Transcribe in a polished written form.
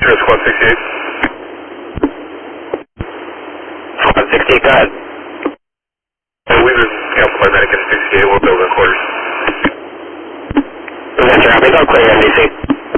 Squad 68. Squad 68, go ahead. We've been canceled by Medic in 68, we'll build in quarters. Roger, I'll clear NBC.